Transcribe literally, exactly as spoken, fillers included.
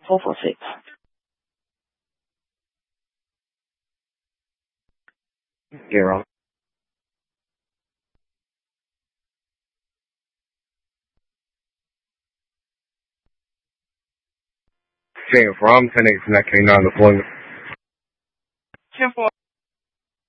four four six. Zero. Jane from ten eight from that K nine deployment. ten four.